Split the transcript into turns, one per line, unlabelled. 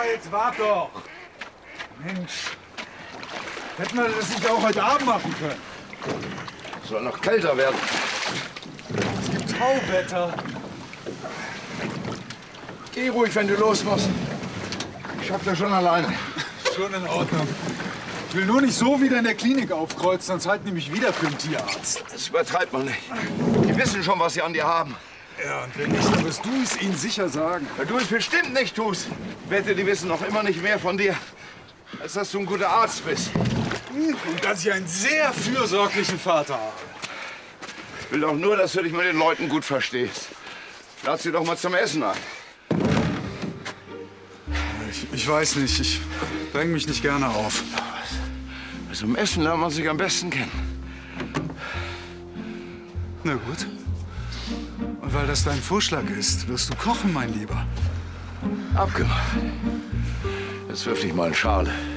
jetzt wart doch. Mensch. Hätten wir das nicht auch heute Abend machen können?
Soll noch kälter werden.
Es gibt Tauwetter.
Geh ruhig, wenn du los musst. Ich schaff das schon alleine.
Schon in Ordnung. Ich will nur nicht so wieder in der Klinik aufkreuzen, sonst halten die mich wieder für einen Tierarzt.
Das übertreibt man nicht. Die wissen schon, was sie an dir haben.
Ja, und wenn nicht, dann wirst du es ihnen sicher sagen.
Wenn du es bestimmt nicht tust, wette, die wissen noch immer nicht mehr von dir, als dass du ein guter Arzt bist.
Und dass ich einen sehr fürsorglichen Vater habe.
Ich will doch nur, dass du dich mit den Leuten gut verstehst. Lad sie doch mal zum Essen ein.
Ich weiß nicht, ich dränge mich nicht gerne auf.
Also im Essen lernt man sich am besten kennen.
Na gut. Und weil das dein Vorschlag ist, wirst du kochen, mein Lieber.
Abgemacht. Jetzt wirf dich mal in Schale.